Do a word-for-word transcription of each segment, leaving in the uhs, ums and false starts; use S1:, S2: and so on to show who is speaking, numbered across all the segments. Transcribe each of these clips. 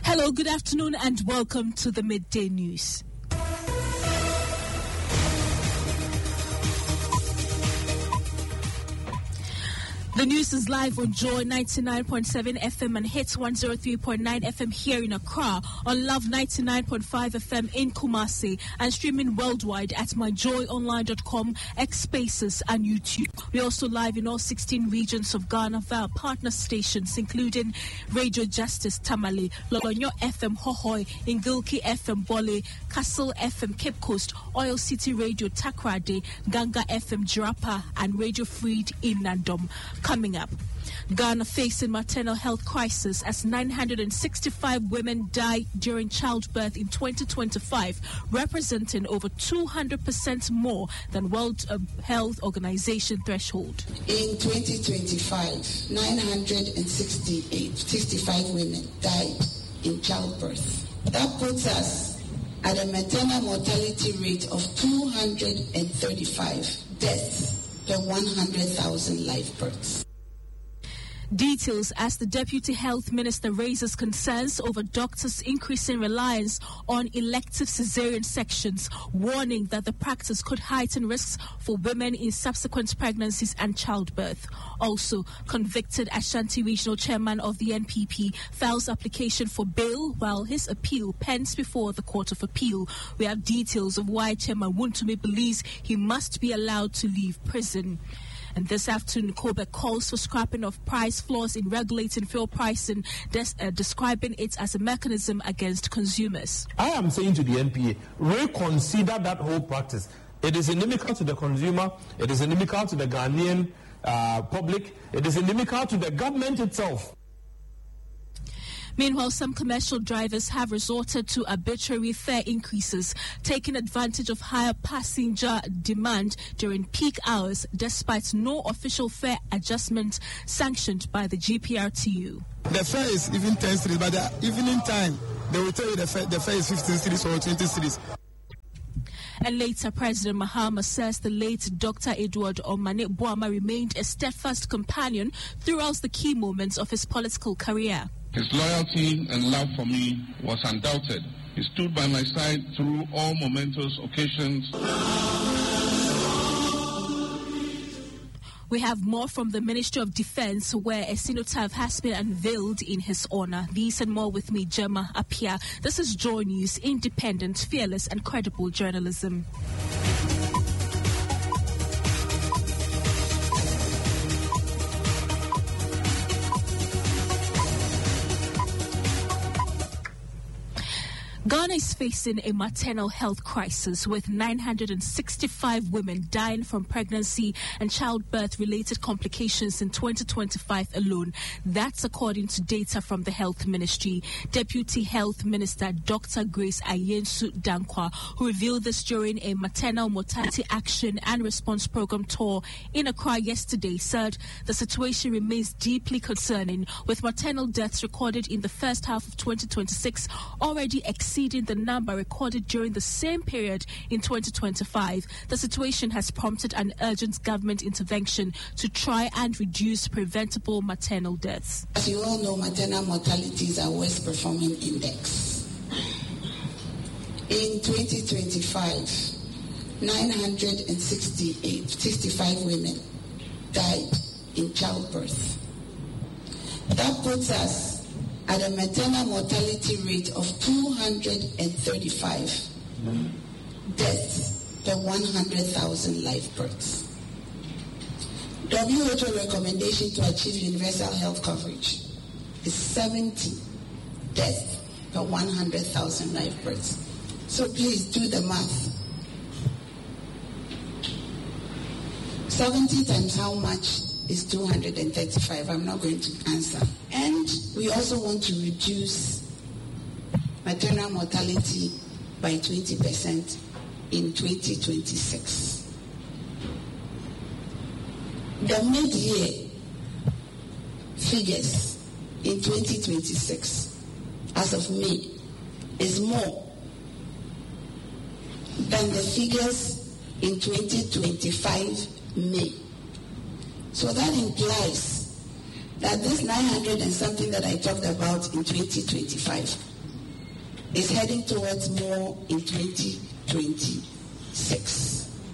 S1: Hello, good afternoon, and welcome to the Midday News. The news is live on Joy ninety-nine point seven F M and Hits one oh three point nine F M here in Accra, on Love ninety-nine point five F M in Kumasi, and streaming worldwide at my joy online dot com, X Spaces, and YouTube. We're also live in all sixteen regions of Ghana via partner stations, including Radio Justice Tamale, Lolonyo F M Hohoi, Ingilki F M Bole, Castle F M Cape Coast, Oil City Radio Takrade, Ganga F M Jirapa, and Radio Freed in Nandom. Coming up, Ghana facing maternal health crisis as nine hundred sixty-five women die during childbirth in twenty twenty-five, representing over two hundred percent more than World Health Organization threshold.
S2: In twenty twenty-five, nine hundred sixty-eight, sixty-five women died in childbirth. That puts us at a maternal mortality rate of two hundred thirty-five deaths per one hundred thousand live births.
S1: Details as the Deputy Health Minister raises concerns over doctors' increasing reliance on elective cesarean sections, warning that the practice could heighten risks for women in subsequent pregnancies and childbirth. Also, convicted Ashanti Regional Chairman of the N P P files application for bail while his appeal pens before the Court of Appeal. We have details of why Chairman Wontumi believes he must be allowed to leave prison. And this afternoon, Kobe calls for scrapping of price floors in regulating fuel pricing, des- uh, describing it as a mechanism against consumers.
S3: I am saying to the N P A, reconsider that whole practice. It is inimical to the consumer, it is inimical to the Ghanaian uh, public, it is inimical to the government itself.
S1: Meanwhile, some commercial drivers have resorted to arbitrary fare increases, taking advantage of higher passenger demand during peak hours, despite no official fare adjustment sanctioned by the G P R T U.
S4: The fare is even ten cedis, but the evening time, they will tell you the fare, the fare is fifteen cedis or twenty cedis.
S1: And later, President Mahama says the late Doctor Edward Omane Boama remained a steadfast companion throughout the key moments of his political career.
S5: His loyalty and love for me was undoubted. He stood by my side through all momentous occasions.
S1: We have more from the Ministry of Defense, where a cenotaph has been unveiled in his honor. These and more with me, Gemma Apia. This is Joy News, independent, fearless, and credible journalism. Ghana is facing a maternal health crisis with nine hundred sixty-five women dying from pregnancy and childbirth-related complications in twenty twenty-five alone. That's according to data from the Health Ministry. Deputy Health Minister Doctor Grace Ayensu Dankwa, who revealed this during a maternal mortality action and response program tour in Accra yesterday, said the situation remains deeply concerning, with maternal deaths recorded in the first half of twenty twenty-six already exceeding the number recorded during the same period in twenty twenty-five. The situation has prompted an urgent government intervention to try and reduce preventable maternal deaths.
S2: As you all know, maternal mortality is our worst performing index. In twenty twenty-five, nine hundred sixty-eight, sixty-five women died in childbirth. That puts us at a maternal mortality rate of two hundred thirty-five mm-hmm. deaths per one hundred thousand live births. W H O recommendation to achieve universal health coverage is seventy deaths per one hundred thousand live births. So please do the math. seventy times how much is two hundred thirty-five. I'm not going to answer. And we also want to reduce maternal mortality by twenty percent in twenty twenty-six. The mid-year figures in twenty twenty-six, as of May, is more than the figures in twenty twenty-five May. So that implies that this nine hundred and something that I talked about in twenty twenty-five is heading towards more in twenty twenty-six.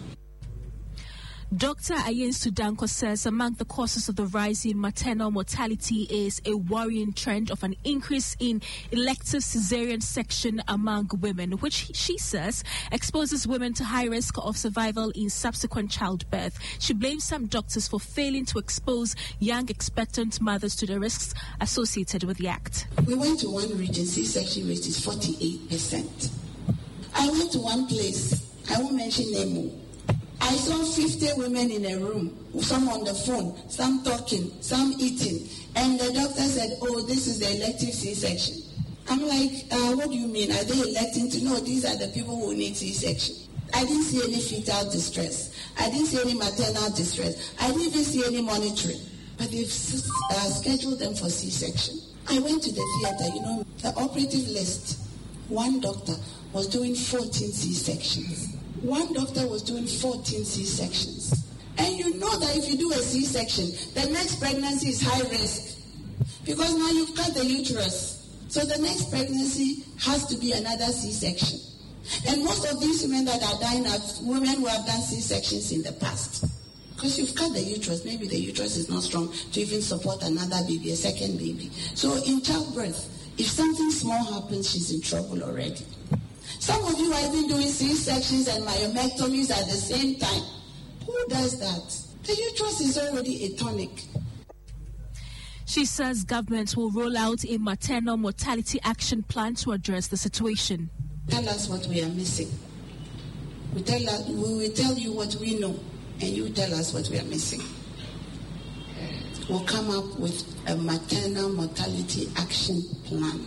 S1: Doctor Ayensu Danko says among the causes of the rise in maternal mortality is a worrying trend of an increase in elective cesarean section among women, which she says exposes women to high risk of survival in subsequent childbirth. She blames some doctors for failing to expose young expectant mothers to the risks associated with the act.
S2: We went to one region, C-section rate is forty-eight percent. I went to one place, I won't mention name. I saw fifty women in a room, some on the phone, some talking, some eating. And the doctor said, oh, this is the elective C-section. I'm like, uh, what do you mean? Are they electing to know these are the people who need C-section? I didn't see any fetal distress. I didn't see any maternal distress. I didn't even see any monitoring. But they've uh, scheduled them for C-section. I went to the theater, you know, the operative list. One doctor was doing fourteen C-sections. One doctor was doing fourteen C-sections. And you know that if you do a C-section, the next pregnancy is high risk. Because now you've cut the uterus. So the next pregnancy has to be another C-section. And most of these women that are dying are women who have done C-sections in the past. Because you've cut the uterus. Maybe the uterus is not strong to even support another baby, a second baby. So in childbirth, if something small happens, she's in trouble already. Some of you are even doing C-sections and myomectomies at the same time. Who does that? The uterus is already a tonic.
S1: She says government will roll out a maternal mortality action plan to address the situation.
S2: Tell us what we are missing. We, tell us, we will tell you what we know, and you tell us what we are missing. We'll come up with a maternal mortality action plan.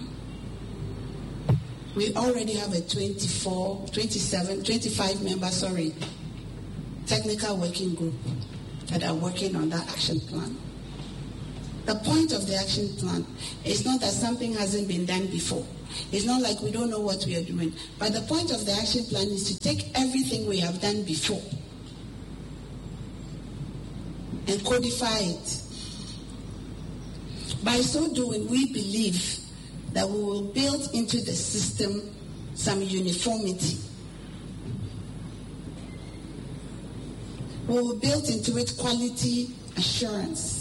S2: We already have a twenty-four, twenty-seven, twenty-five member, sorry, technical working group that are working on that action plan. The point of the action plan is not that something hasn't been done before. It's not like we don't know what we are doing. But the point of the action plan is to take everything we have done before and codify it. By so doing, we believe that we will build into the system some uniformity. We will build into it quality assurance.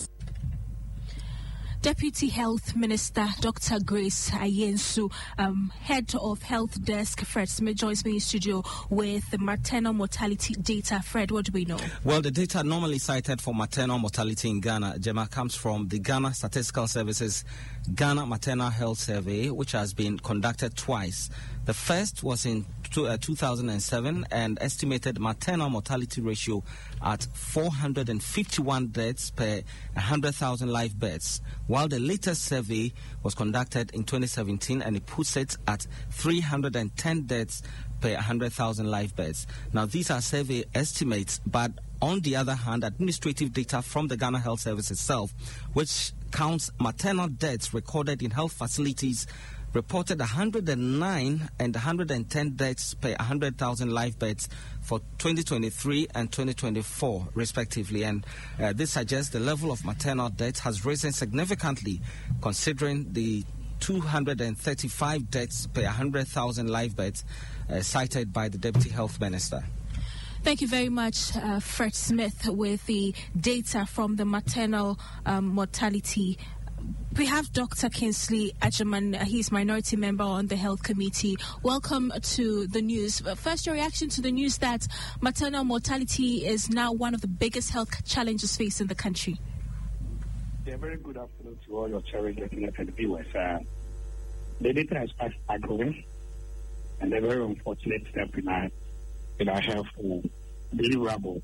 S1: Deputy Health Minister Doctor Grace Ayensu, um, Head of Health Desk Fred Smith, joins me in studio with the maternal mortality data. Fred, what do we know?
S6: Well, the data normally cited for maternal mortality in Ghana, Gemma, comes from the Ghana Statistical Services Ghana Maternal Health Survey, which has been conducted twice. The first was in two, uh, two thousand seven and estimated maternal mortality ratio at four hundred fifty-one deaths per one hundred thousand live births, while the latest survey was conducted in twenty seventeen and it puts it at three hundred ten deaths per one hundred thousand live births. Now, these are survey estimates, but on the other hand, administrative data from the Ghana Health Service itself, which counts maternal deaths recorded in health facilities, reported one hundred nine and one hundred ten deaths per one hundred thousand live births for twenty twenty-three and twenty twenty-four, respectively. And uh, this suggests the level of maternal deaths has risen significantly, considering the two hundred thirty-five deaths per one hundred thousand live births uh, cited by the Deputy Health Minister.
S1: Thank you very much, uh, Fred Smith, with the data from the maternal um, mortality. We have Doctor Kingsley Ajaman. He's minority member on the Health Committee. Welcome to the news. First, your reaction to the news that maternal mortality is now one of the biggest health challenges facing the country.
S7: Yeah, very good afternoon to all your cherished and viewers. Uh, the data is quite staggering, and a very unfortunate step in our, in our health deliverable.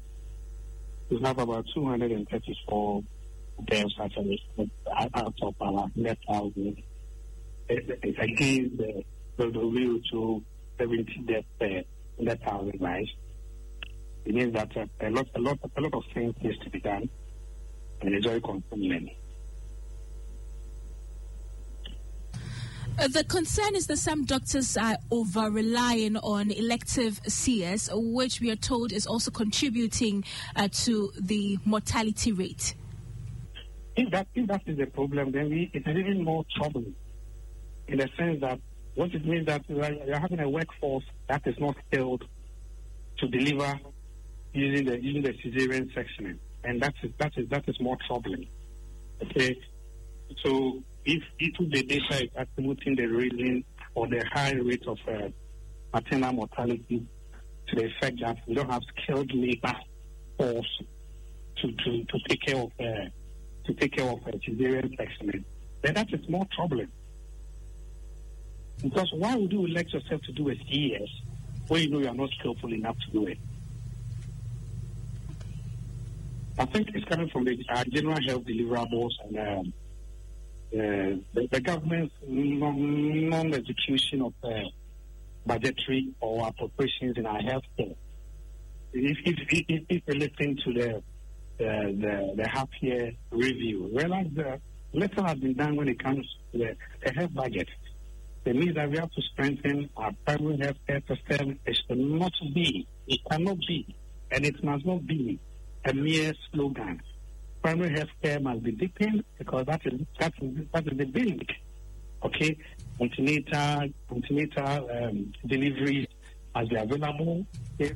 S7: We have about two hundred thirty-four deaths actually out of our one hundred thousand. It's against the, the real to seventy deaths per one hundred thousand lives. It means that uh, a lot, a lot, a lot of things needs to be done, and it's very concerning.
S1: Uh, the concern is that some doctors are over-relying on elective C S, which we are told is also contributing uh, to the mortality rate.
S7: If that, if that is the problem, then we, it is even more troubling in the sense that What it means that you're having a workforce that is not skilled to deliver using the using the cesarean section, and that is that is that is more troubling. Okay, so if if the data is attributing the reason or the high rate of uh, maternal mortality to the effect that we don't have skilled labor force to, to, to take care of uh, to take care of uh, cesarean section, then that is more troubling. Because why would you elect yourself to do a C E S when you know you are not skillful enough to do it? I think it's coming from the uh, general health deliverables and um, uh, the, the government's non- non-execution of uh, budgetary or appropriations in our health care. If, if, if, if you listen to the the, the, the half-year review, realize the little has been done when it comes to the, the health budget. It means that we have to strengthen our primary health care system. It should not be, it cannot be, and it must not be a mere slogan. Primary health care must be deepened because that is that is that is the basic. Okay, antenatal antenatal um, deliveries must be available. Okay?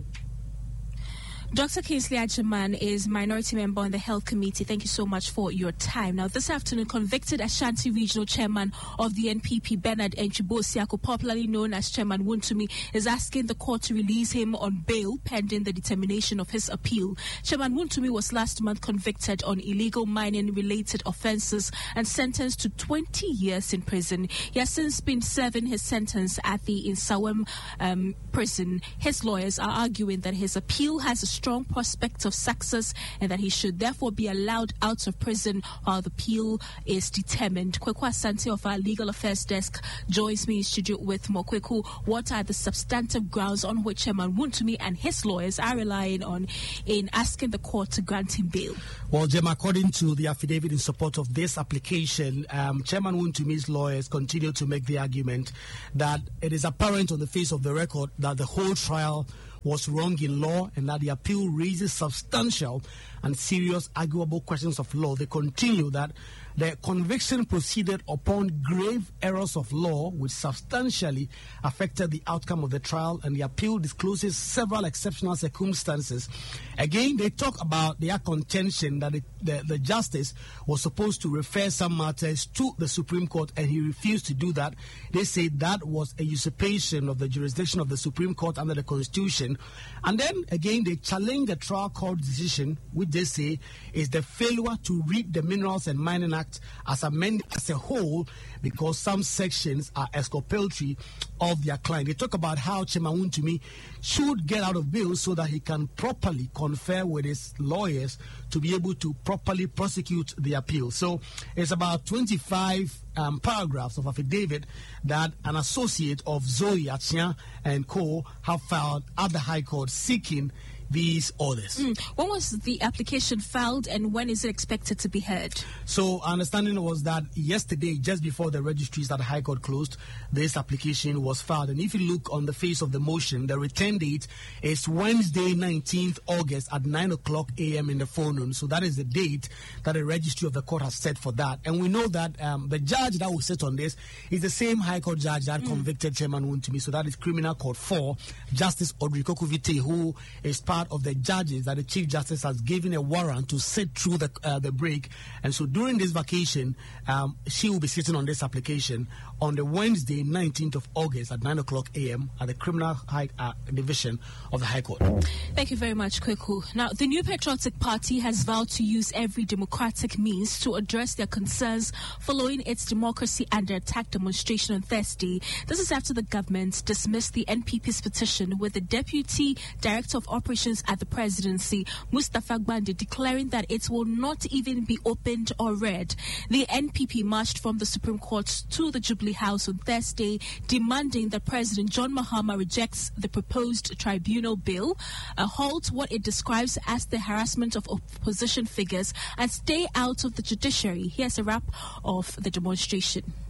S1: Doctor Kingsley Agyemang is minority member on the Health Committee. Thank you so much for your time. Now, this afternoon, convicted Ashanti Regional Chairman of the N P P, Bernard Enchibo-Siako, popularly known as Chairman Wontumi, is asking the court to release him on bail pending the determination of his appeal. Chairman Wontumi was last month convicted on illegal mining-related offences and sentenced to twenty years in prison. He has since been serving his sentence at the Insawam um, prison. His lawyers are arguing that his appeal has a strong prospect of success and that he should therefore be allowed out of prison while the appeal is determined. Kweku Asante of our legal affairs desk joins me in studio with more. Kweku, what are the substantive grounds on which Chairman Wontumi and his lawyers are relying on in asking the court to grant him bail?
S8: Well, Gemma, according to the affidavit in support of this application, um, Chairman Wontumi's lawyers continue to make the argument that it is apparent on the face of the record that the whole trial was wrong in law and that the appeal raises substantial and serious arguable questions of law. They continue that the conviction proceeded upon grave errors of law which substantially affected the outcome of the trial, and the appeal discloses several exceptional circumstances. Again, they talk about their contention that the, the, the justice was supposed to refer some matters to the Supreme Court, and he refused to do that. They say that was a usurpation of the jurisdiction of the Supreme Court under the Constitution. And then, again, they challenge the trial court decision, which they say is the failure to read the Minerals and Mining Act as amended as a whole because some sections are exculpatory of their client. They talk about how Chairman Wontumi should get out of bail so that he can properly confer with his lawyers to be able to properly prosecute the appeal. So it's about twenty-five um, paragraphs of affidavit that an associate of Zoe Achian and co have filed at the High Court seeking these orders.
S1: Mm. When was the application filed and when is it expected to be heard?
S8: So our understanding was that yesterday, just before the registries at the High Court closed, this application was filed. And if you look on the face of the motion, the return date is Wednesday, nineteenth August at nine o'clock a.m. in the forenoon. So that is the date that the registry of the court has set for that. And we know that um, the judge that will sit on this is the same High Court judge that mm. convicted Chairman Wontumi. So that is Criminal Court four, Justice Audrey Kokuvite, who is part of the judges that the Chief Justice has given a warrant to sit through the uh, the break. And so during this vacation, um, she will be sitting on this application on the Wednesday, nineteenth of August at nine o'clock a.m. at the Criminal High uh, Division of the High Court.
S1: Thank you very much, Kweku. Now, the New Patriotic Party has vowed to use every democratic means to address their concerns following its democracy under attack demonstration on Thursday. This is after the government dismissed the N P P's petition with the Deputy Director of Operations at the presidency, Mustafa Gbande, declaring that it will not even be opened or read. The N P P marched from the Supreme Court to the Jubilee House on Thursday, demanding that President John Mahama rejects the proposed tribunal bill, uh, halt what it describes as the harassment of opposition figures, and stay out of the judiciary. Here's a wrap of the demonstration.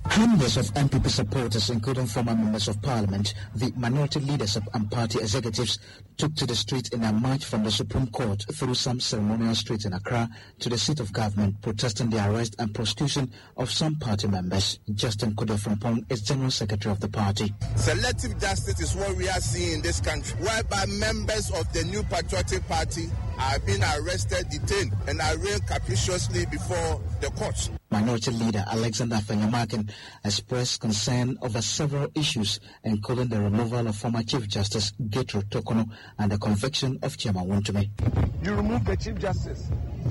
S9: Hundreds of M P P supporters, including former members of parliament, the minority leaders and party executives, took to the streets in a march from the Supreme Court through some ceremonial streets in Accra to the seat of government, protesting the arrest and prosecution of some party members. Justin Kodeframpong is General Secretary of the party.
S10: Selective justice is what we are seeing in this country, whereby members of the New Patriotic Party are being arrested, detained, and arraigned capriciously before the courts.
S9: Minority Leader Alexander Afenyomarkin expressed concern over several issues, including the removal of former Chief Justice Gertrude Torkornoo and the conviction of Chairman Wontumi.
S11: You removed the Chief Justice.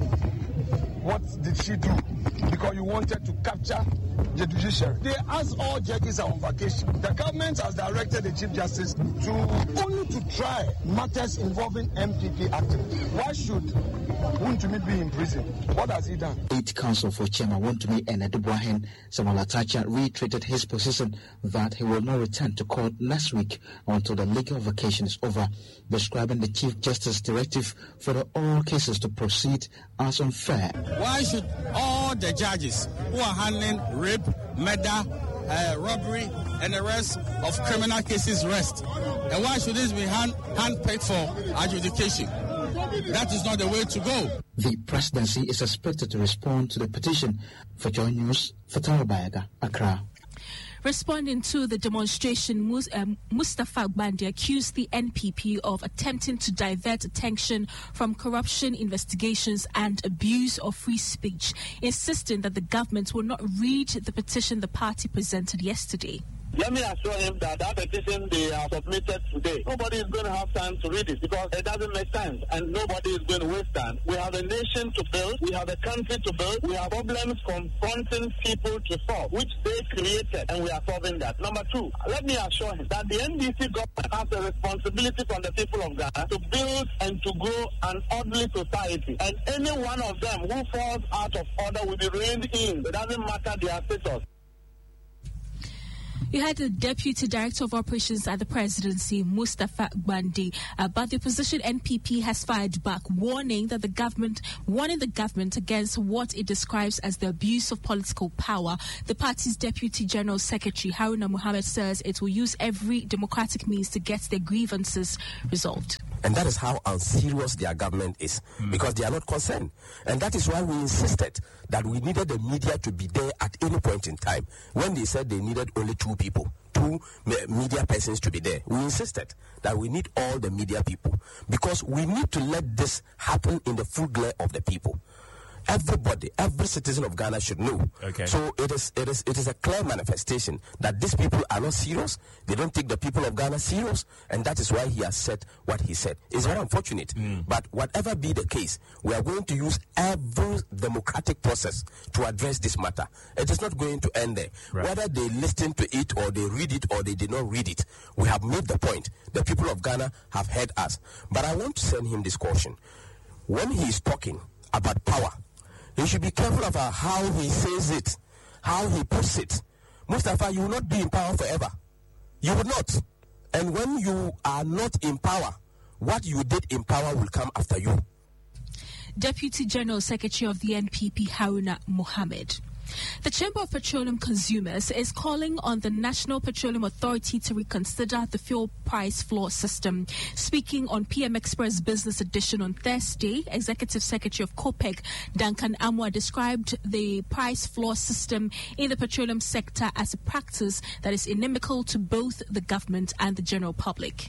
S11: What did she do? Because you wanted to capture the judiciary. They asked all judges are on vacation. The government has directed the Chief Justice to only to try matters involving M P P activities. Why should Wontumi be in prison? What has he done?
S9: Eight counsel for Chairman Wontumi and Edubuahen, Samuel Atacha, reiterated his position that he will not return to court next week until the legal vacation is over, describing the Chief Justice directive for the all cases to proceed as unfair.
S12: Why should all the judges who are handling rape, murder, uh, robbery, and the rest of criminal cases rest? And why should this be hand handpicked for adjudication? That is not the way to go.
S9: The presidency is expected to respond to the petition. For Joy News, Fatawa Bayaga, Accra.
S1: Responding to the demonstration, Mustafa Gbandi accused the N P P of attempting to divert attention from corruption investigations and abuse of free speech, insisting that the government will not read the petition the party presented yesterday.
S13: Let me assure him that that petition they have submitted today, nobody is going to have time to read it because it doesn't make sense and nobody is going to waste time. We have a nation to build, we have a country to build, we have problems confronting people to solve, which they created, and we are solving that. Number two, let me assure him that the N D C government has a responsibility from the people of Ghana to build and to grow an orderly society, and any one of them who falls out of order will be reined in. It doesn't matter their status.
S1: You had the Deputy Director of Operations at the Presidency, Mustafa Gbandi, uh, but the opposition N P P has fired back, warning that the government, warning the government against what it describes as the abuse of political power. The party's Deputy General Secretary, Haruna Mohammed, says it will use every democratic means to get their grievances resolved.
S14: And that is how unserious their government is, mm. because they are not concerned. And that is why we insisted that we needed the media to be there at any point in time. When they said they needed only two people, two media persons to be there, we insisted that we need all the media people, because we need to let this happen in the full glare of the people. Everybody, every citizen of Ghana should know.
S15: Okay.
S14: So it is, it is, it is a clear manifestation that these people are not serious. They don't take the people of Ghana serious, and that is why he has said what he said. It's very unfortunate,
S15: mm.
S14: but whatever be the case, we are going to use every democratic process to address this matter. It is not going to end there.
S15: Right.
S14: Whether they listen to it or they read it or they did not read it, we have made the point. The people of Ghana have heard us. But I want to send him this caution. When he is talking about power, he should be careful about how he says it, how he puts it. Mustafa, you will not be in power forever. You will not. And when you are not in power, what you did in power will come after you.
S1: Deputy General Secretary of the N P P, Haruna Mohammed. The Chamber of Petroleum Consumers is calling on the National Petroleum Authority to reconsider the fuel price floor system. Speaking on P M Express Business Edition on Thursday, Executive Secretary of COPEC, Duncan Amwa, described the price floor system in the petroleum sector as a practice that is inimical to both the government and the general public.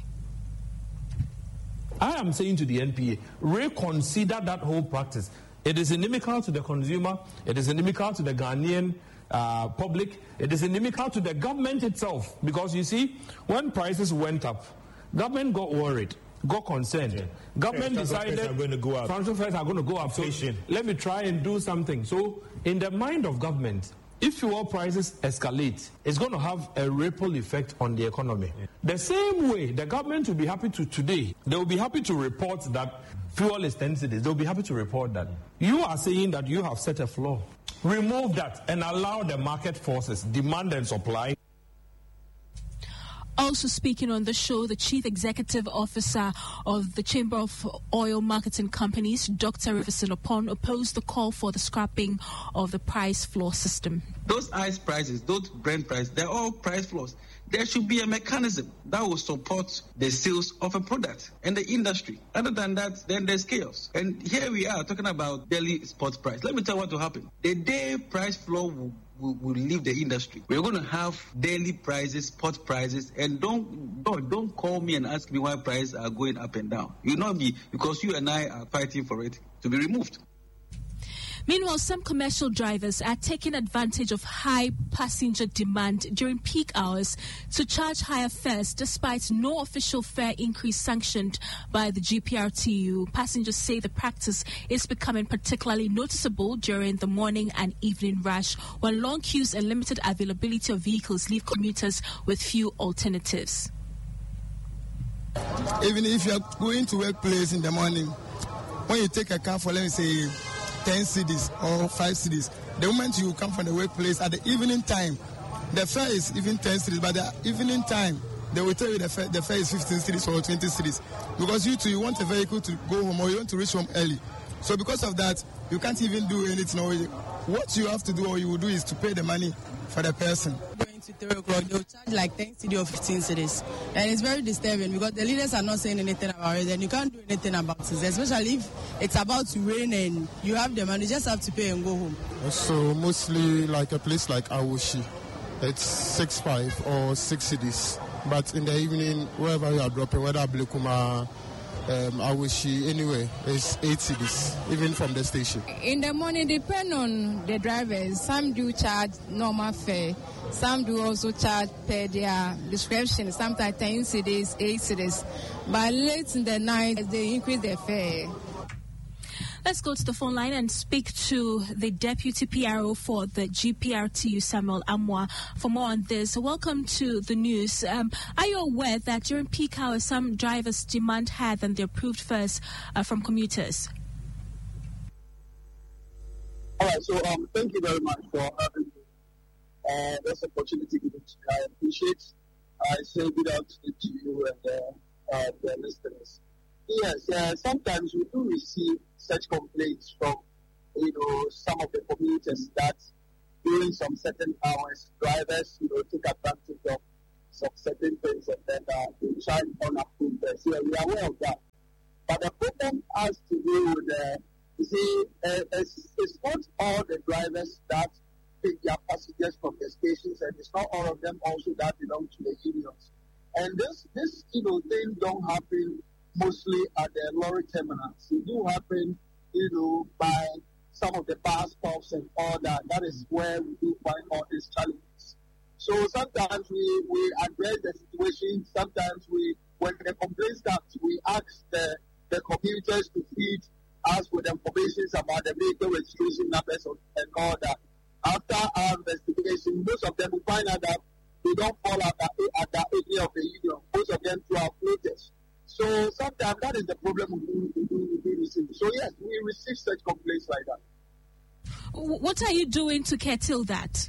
S3: I am saying to the N P A, reconsider that whole practice. It is inimical to the consumer. It is inimical to the Ghanaian uh, public. It is inimical to the government itself. Because you see, when prices went up, government got worried, got concerned. Okay. Government
S15: yes,
S3: decided
S15: are going to go up.
S3: transfer fares are going to go up. So let me try and do something. So in the mind of government, if fuel prices escalate, it's going to have a ripple effect on the economy. Yeah. The same way, the government will be happy to today, they will be happy to report that fuel is ten cedis. They'll be happy to report that. You are saying that you have set a floor. Remove that and allow the market forces, demand and supply.
S1: Also speaking on the show, the Chief Executive Officer of the Chamber of Oil Marketing Companies, Doctor Riverson Opon, opposed the call for the scrapping of the price floor system.
S15: Those ICE prices, those Brent prices, they're all price floors. There should be a mechanism that will support the sales of a product and the industry. Other than that, then there's chaos. And here we are talking about daily spot price. Let me tell you what will happen. The day price floor will Will, will leave the industry. We're going to have daily prices, spot prices, and don't don't don't call me and ask me why prices are going up and down. You know me, because you and I are fighting for it to be removed.
S1: Meanwhile, some commercial drivers are taking advantage of high passenger demand during peak hours to charge higher fares despite no official fare increase sanctioned by the G P R T U. Passengers say the practice is becoming particularly noticeable during the morning and evening rush when long queues and limited availability of vehicles leave commuters with few alternatives.
S4: Even if you're going to workplace in the morning, when you take a car for, let me say, ten cedis or five cedis, the moment you come from the workplace at the evening time, the fare is even ten cedis, but the evening time, they will tell you the fare, the fare is fifteen cedis or twenty cedis. Because you too, you want a vehicle to go home or you want to reach home early. So because of that, you can't even do anything. What you have to do or you will do is to pay the money for the person.
S16: Going to three o'clock, they'll charge like ten cedis or fifteen cedis. And it's very disturbing because the leaders are not saying anything about it and you can't do anything about it, especially if it's about to rain and you have the money, you just have to pay and go home.
S17: So mostly like a place like Awoshi, it's six five or six cedis. But in the evening, wherever you are dropping, whether Blekuma, um, Awoshi, anyway, it's eight cedis, even from the station.
S18: In the morning, depend on the drivers. Some do charge normal fare. Some do also charge per their description. Sometimes ten cedis, eight cedis. But late in the night, they increase their fare.
S1: Let's go to the phone line and speak to the Deputy P R O for the G P R T U, Samuel Amoah, for more on this. Welcome to the news. Um, are you aware that during peak hours, some drivers demand higher than the approved fares uh, from commuters?
S19: All right, so um, thank you very much for having me. Uh, this opportunity given to me. I appreciate. I say good afternoon to you and uh, uh, the listeners. Yes, uh, sometimes we do receive such complaints from, you know, some of the commuters that during some certain hours, drivers, you know, take advantage of some certain things and then uh, they charge unapproved fares. Yeah, we are aware of that. But the problem has to do with, uh, you see, uh, it's, it's not all the drivers that take their passengers from the stations, and it's not all of them also that belong to the unions. And this, this, you know, thing don't happen mostly at the lorry terminals. It do happen, you know, by some of the bus stops and all that. That is where we do find all these challenges. So sometimes we, we address the situation. Sometimes we, when the complaint starts, we ask the, the commuters to feed us with information about the vehicle registration numbers and all that. After our investigation, most of them will find out that they don't fall at the, at the area of the union. Most of them through our floaters. So sometimes that is the problem we do, we do, we do receive. So yes, we receive such complaints like that.
S1: What are you doing to curtail that?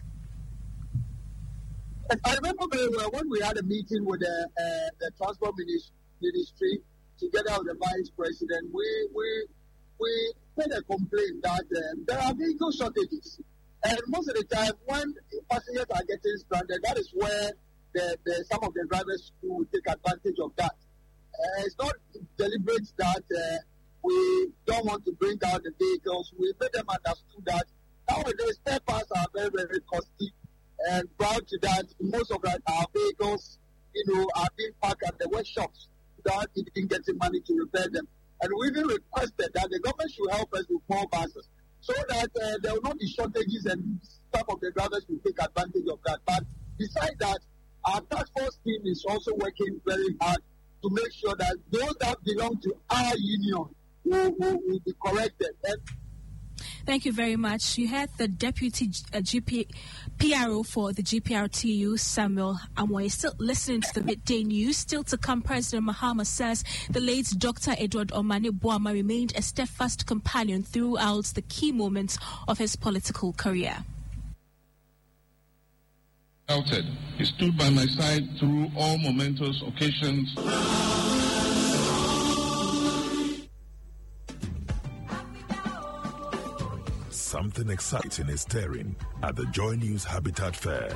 S19: I remember very well when we had a meeting with the, uh, the Transport Ministry together with the Vice President, we we we made a complaint that um, there are vehicle shortages. And most of the time when passengers are getting stranded, that is where the, the, some of the drivers will take advantage of that. Uh, it's not deliberate that uh, we don't want to bring out the vehicles. We made them understand that nowadays spare parts are very, very costly. And prior to that, most of our vehicles, you know, are being parked at the workshops without even getting money to repair them. And we even requested that the government should help us with more buses so that uh, there will not be shortages and some of the drivers will take advantage of that. But besides that, our task force team is also working very hard to make sure that those that belong to our union will, will, will be corrected. And
S1: Thank you very much. You had the Deputy uh, G P, P R O for the G P R T U, Samuel Amoah. Still listening to the midday news. Still to come, President Mahama says the late Doctor Edward Omane Boamah remained a steadfast companion throughout the key moments of his political career.
S5: Doubted. He stood by my side through all momentous occasions.
S20: Something exciting is stirring at the Joy News Habitat Fair.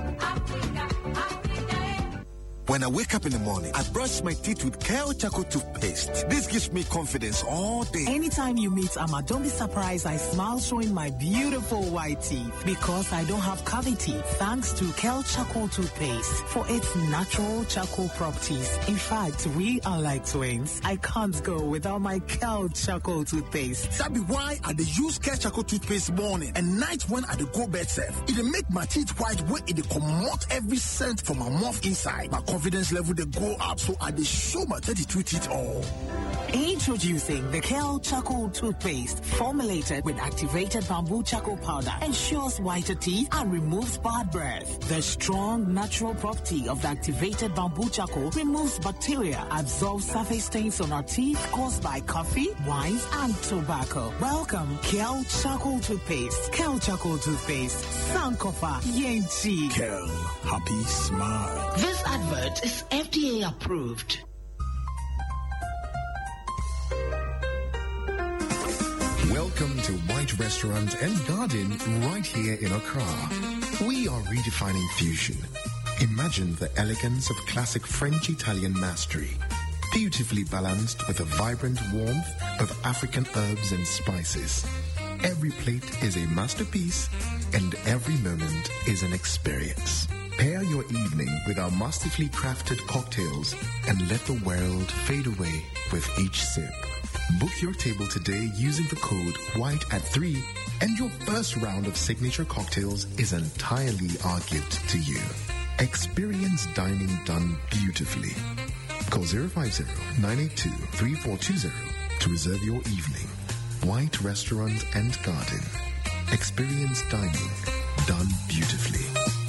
S21: When I wake up in the morning, I brush my teeth with Kale Charcoal toothpaste. This gives me confidence all day.
S22: Anytime you meet Amma, don't be surprised I smile showing my beautiful white teeth because I don't have cavity thanks to Kale Charcoal toothpaste for its natural charcoal properties. In fact, we are like twins. I can't go without my Kale Charcoal toothpaste.
S21: That be why I dey use Kale Charcoal toothpaste morning and night when I dey go bed safe. It dey make my teeth white when it dey comot every scent from my mouth inside. My confidence level they go up, so I dey show my thirty-two teeth all.
S22: Introducing the Kale Charcoal toothpaste, formulated with activated bamboo charcoal powder, ensures whiter teeth and removes bad breath. The strong natural property of the activated bamboo charcoal removes bacteria, absorbs surface stains on our teeth caused by coffee, wines, and tobacco. Welcome, Kale Charcoal toothpaste. Kale Charcoal toothpaste. Sankofa Yenchi.
S21: Kale, happy smile.
S22: This advert is F D A approved.
S23: Welcome to White Restaurant and Garden right here in Accra. We are redefining fusion. Imagine the elegance of classic French-Italian mastery, beautifully balanced with a vibrant warmth of African herbs and spices. Every plate is a masterpiece and every moment is an experience. Pair your evening with our masterfully crafted cocktails and let the world fade away with each sip. Book your table today using the code white at three, and your first round of signature cocktails is entirely our gift to you. Experience dining done beautifully. Call zero five zero, nine eight two, three four two zero to reserve your evening. White Restaurant and Garden. Experience dining done beautifully.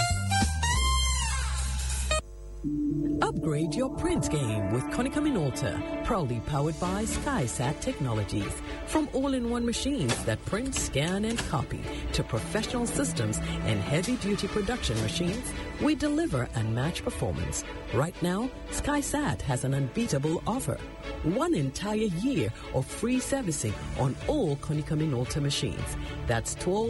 S24: Upgrade your print game with Konica Minolta, proudly powered by SkySat Technologies. From all-in-one machines that print, scan, and copy to professional systems and heavy-duty production machines, we deliver unmatched performance. Right now, SkySat has an unbeatable offer. One entire year of free servicing on all Konica Minolta machines. That's twelve